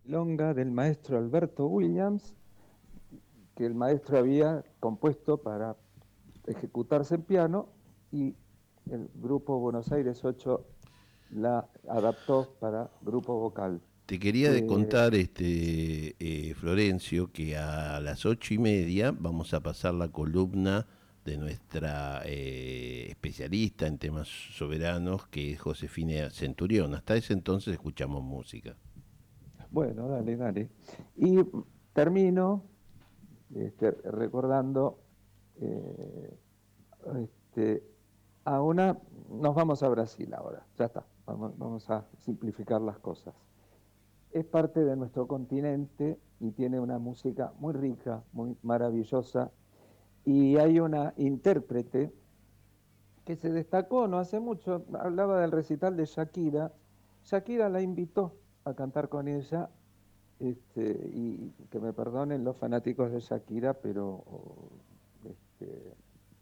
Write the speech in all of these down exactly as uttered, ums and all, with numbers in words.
Longa del maestro Alberto Williams, que el maestro había compuesto para ejecutarse en piano y el grupo Buenos Aires ocho la adaptó para grupo vocal. Te quería de Eh, contar, este, eh, Florencio, que a las ocho y media vamos a pasar la columna de nuestra eh, especialista en temas soberanos, que es Josefina Centurión. Hasta ese entonces escuchamos música. bueno, dale, dale. Y termino este, recordando eh, este, a una, nos vamos a Brasil ahora, ya está, vamos, vamos a simplificar las cosas. Es parte de nuestro continente y tiene una música muy rica, muy maravillosa. Y hay una intérprete que se destacó no hace mucho, hablaba del recital de Shakira. Shakira la invitó a cantar con ella, este, y que me perdonen los fanáticos de Shakira, pero este,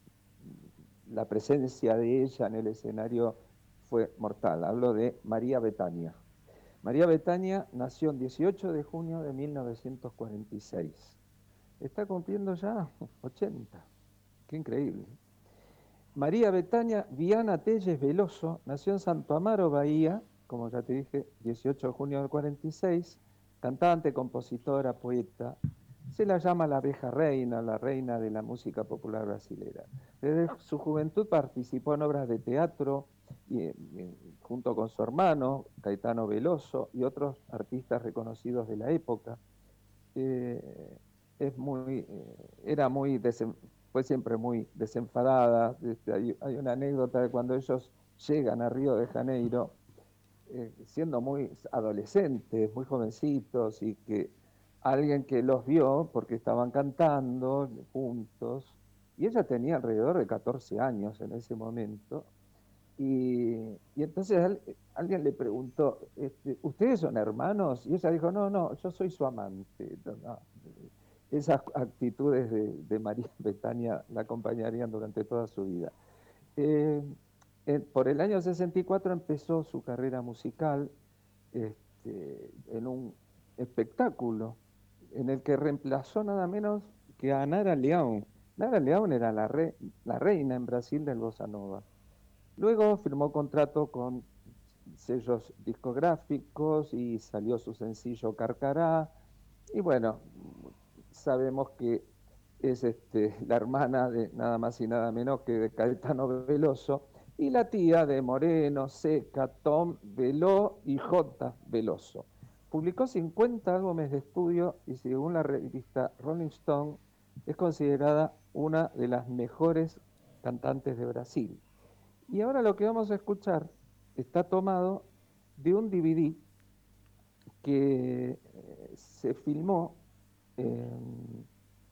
la presencia de ella en el escenario fue mortal. Hablo de María Bethânia. María Bethânia nació el dieciocho de junio de mil novecientos cuarenta y seis. Está cumpliendo ya ochenta. Qué increíble. María Bethânia Viana Telles Veloso nació en Santo Amaro, Bahía, como ya te dije, dieciocho de junio del cuarenta y seis, cantante, compositora, poeta. Se la llama la abeja reina, la reina de la música popular brasilera. Desde su juventud participó en obras de teatro y, y, junto con su hermano, Caetano Veloso, y otros artistas reconocidos de la época. Eh, es muy, eh, era muy desen, fue siempre muy desenfadada. Este, hay, hay, una anécdota de cuando ellos llegan a Río de Janeiro, eh, siendo muy adolescentes, muy jovencitos, y que alguien que los vio porque estaban cantando juntos, y ella tenía alrededor de catorce años en ese momento, y, y entonces alguien le preguntó, este, ¿ustedes son hermanos? Y ella dijo, no, no, yo soy su amante. No, no. Esas actitudes de, de María Bethânia la acompañarían durante toda su vida. Eh, eh, por el año sesenta y cuatro empezó su carrera musical, este, en un espectáculo en el que reemplazó nada menos que a Nara Leão. Nara Leão era la, re, la reina en Brasil del bossa nova. Luego firmó contrato con sellos discográficos y salió su sencillo Carcará. Y bueno, sabemos que es este, la hermana de nada más y nada menos que de Caetano Veloso y la tía de Moreno, Seca, Tom, Veló y J. Veloso. Publicó cincuenta álbumes de estudio y según la revista Rolling Stone es considerada una de las mejores cantantes de Brasil. Y ahora lo que vamos a escuchar está tomado de un D V D que eh, se filmó en,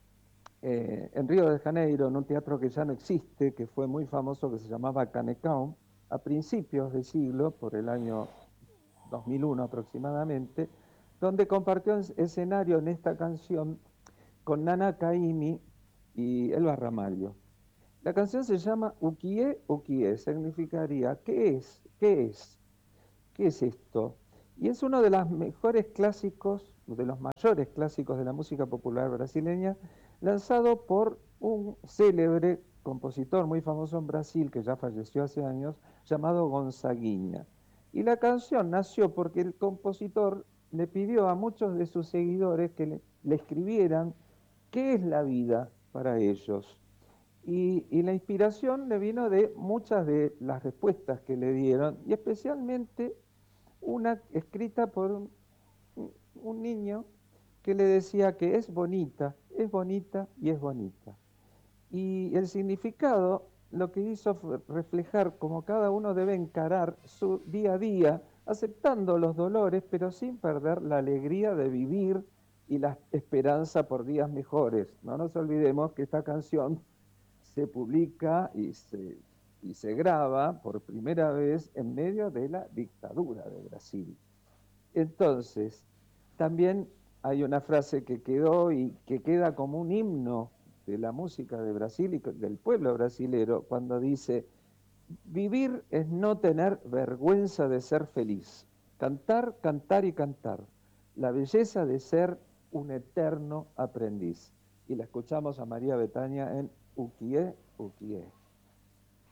eh, en Río de Janeiro, en un teatro que ya no existe, que fue muy famoso, que se llamaba Canecão, a principios de siglo, por el año dos mil uno aproximadamente, donde compartió escenario en esta canción con Nana Caymmi y Elba Ramalho. La canción se llama Ukie Ukie, significaría ¿qué es? ¿Qué es? ¿Qué es esto? Y es uno de los mejores clásicos, de los mayores clásicos de la música popular brasileña, lanzado por un célebre compositor muy famoso en Brasil, que ya falleció hace años, llamado Gonzaguinha. Y la canción nació porque el compositor le pidió a muchos de sus seguidores que le, le escribieran qué es la vida para ellos. Y, y, la inspiración le vino de muchas de las respuestas que le dieron, y especialmente una escrita por un, un niño que le decía que es bonita, es bonita y es bonita. Y el significado lo que hizo fue reflejar cómo cada uno debe encarar su día a día, aceptando los dolores, pero sin perder la alegría de vivir y la esperanza por días mejores. No nos olvidemos que esta canción se publica y se, y se graba por primera vez en medio de la dictadura de Brasil. Entonces, también hay una frase que quedó y que queda como un himno de la música de Brasil y del pueblo brasilero, cuando dice, vivir es no tener vergüenza de ser feliz, cantar, cantar y cantar, la belleza de ser un eterno aprendiz. Y la escuchamos a María Betania en Ukié, Ukié.